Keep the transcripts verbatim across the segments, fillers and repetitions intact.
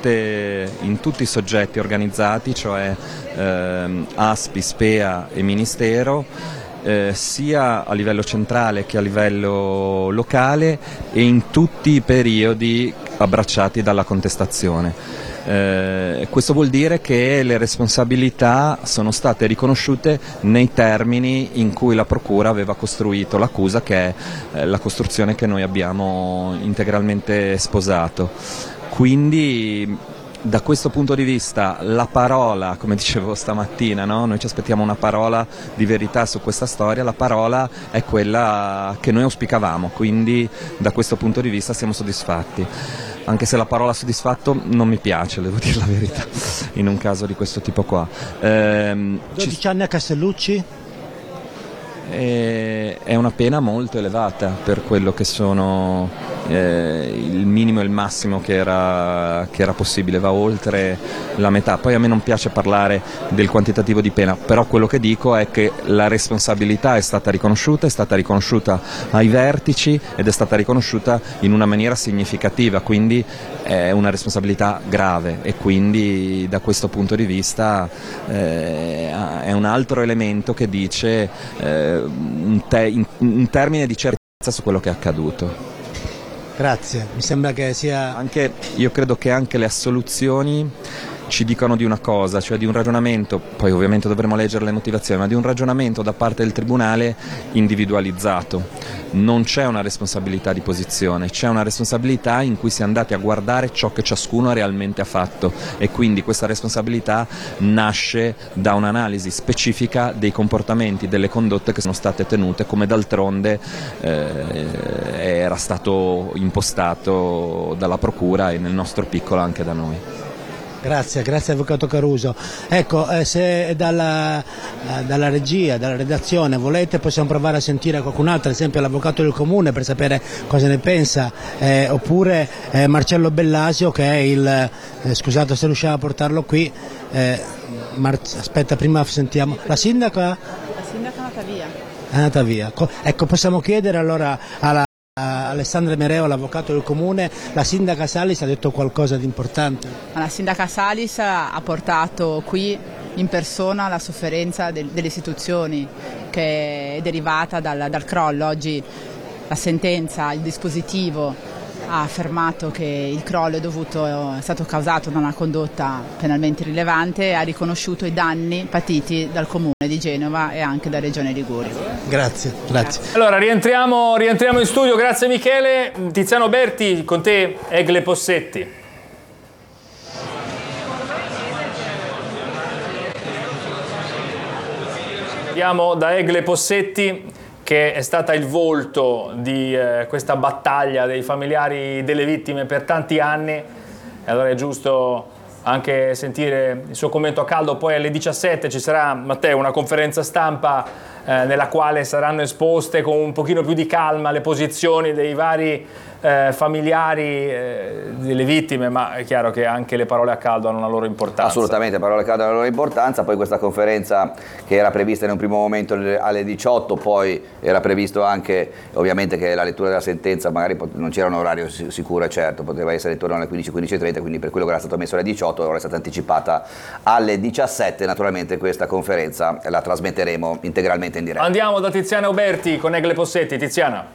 tutte, in tutti i soggetti organizzati, cioè ehm, A S P I, S P E A e Ministero, eh, sia a livello centrale che a livello locale e in tutti i periodi abbracciati dalla contestazione. Eh, questo vuol dire che le responsabilità sono state riconosciute nei termini in cui la Procura aveva costruito l'accusa, che è eh, la costruzione che noi abbiamo integralmente sposato. Quindi da questo punto di vista la parola, come dicevo stamattina, no? Noi ci aspettiamo una parola di verità su questa storia, la parola è quella che noi auspicavamo, quindi da questo punto di vista siamo soddisfatti. Anche se la parola soddisfatto non mi piace, devo dire la verità, in un caso di questo tipo qua. Ehm, dodici ci... anni a Castellucci? Eh, è una pena molto elevata per quello che sono eh, il minimo e il massimo che era, che era possibile, va oltre la metà. Poi a me non piace parlare del quantitativo di pena, però quello che dico è che la responsabilità è stata riconosciuta, è stata riconosciuta ai vertici ed è stata riconosciuta in una maniera significativa, quindi è una responsabilità grave e quindi da questo punto di vista eh, è un altro elemento che dice eh, un, te- in- un termine di certezza su quello che è accaduto. Grazie, mi sembra che sia... Anche, io credo che anche le assoluzioni ci dicano di una cosa, cioè di un ragionamento, poi ovviamente dovremo leggere le motivazioni, ma di un ragionamento da parte del Tribunale individualizzato. Non c'è una responsabilità di posizione, c'è una responsabilità in cui si è andati a guardare ciò che ciascuno realmente ha fatto e quindi questa responsabilità nasce da un'analisi specifica dei comportamenti, delle condotte che sono state tenute, come d'altronde eh, era stato impostato dalla Procura e nel nostro piccolo anche da noi. Grazie, grazie Avvocato Caruso. Ecco, eh, se dalla, eh, dalla regia, dalla redazione volete possiamo provare a sentire qualcun altro, ad esempio l'Avvocato del Comune, per sapere cosa ne pensa, eh, oppure eh, Marcello Bellasio, che è il, eh, scusate se riusciamo a portarlo qui, eh, Mar- aspetta prima sentiamo, la sindaca? La sindaca è andata via. È andata via, ecco possiamo chiedere allora alla Alessandra Mereo, l'avvocato del comune, la sindaca Salis ha detto qualcosa di importante? La sindaca Salis ha portato qui in persona la sofferenza del, delle istituzioni che è derivata dal, dal crollo. Oggi la sentenza, il dispositivo ha affermato che il crollo è, dovuto, è stato causato da una condotta penalmente rilevante e ha riconosciuto i danni patiti dal comune di Genova e anche da Regione Liguria. Grazie, grazie. Allora rientriamo, rientriamo in studio, grazie Michele. Tiziano Berti, con te Egle Possetti. Andiamo da Egle Possetti, che è stata il volto di eh, questa battaglia dei familiari delle vittime per tanti anni, e allora è giusto anche sentire il suo commento a caldo. Poi alle diciassette ci sarà, Matteo, una conferenza stampa eh, nella quale saranno esposte con un pochino più di calma le posizioni dei vari eh, familiari eh, delle vittime, ma è chiaro che anche le parole a caldo hanno una loro importanza. Assolutamente, parole a caldo hanno una loro importanza. Poi questa conferenza, che era prevista in un primo momento alle diciotto, poi era previsto anche ovviamente che la lettura della sentenza, magari non c'era un orario sicuro e certo, poteva essere intorno alle quindici, quindici e trenta, quindi per quello che era stato messo alle diciotto ora è stata anticipata alle diciassette. Naturalmente questa conferenza la trasmetteremo integralmente in diretta. Andiamo da Tiziana Uberti con Egle Possetti. Tiziana.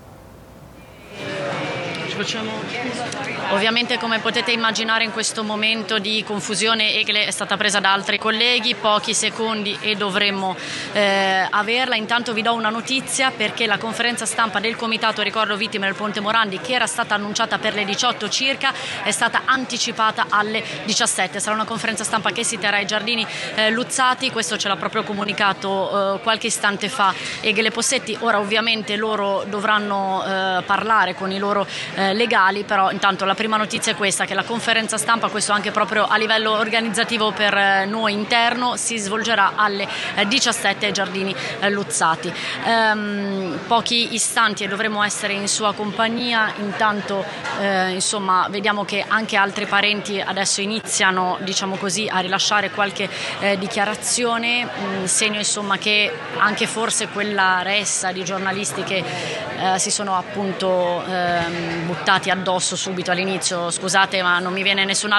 Ovviamente, come potete immaginare, in questo momento di confusione Egle è stata presa da altri colleghi, pochi secondi e dovremmo eh, averla. Intanto vi do una notizia, perché la conferenza stampa del Comitato Ricordo Vittime del Ponte Morandi, che era stata annunciata per le diciotto circa, è stata anticipata alle diciassette. Sarà una conferenza stampa che si terrà ai Giardini eh, Luzzati, questo ce l'ha proprio comunicato eh, qualche istante fa Egle Possetti. Ora ovviamente loro dovranno eh, parlare con i loro eh, legali, però intanto la prima notizia è questa, che la conferenza stampa, questo anche proprio a livello organizzativo per noi interno, si svolgerà alle diciassette ai Giardini Luzzati. Ehm, pochi istanti e dovremo essere in sua compagnia. Intanto eh, insomma vediamo che anche altri parenti adesso iniziano, diciamo così, a rilasciare qualche eh, dichiarazione, mh, segno insomma che anche forse quella ressa di giornalisti che eh, si sono appunto ehm, buttati addosso subito all'inizio, scusate ma non mi viene nessun altro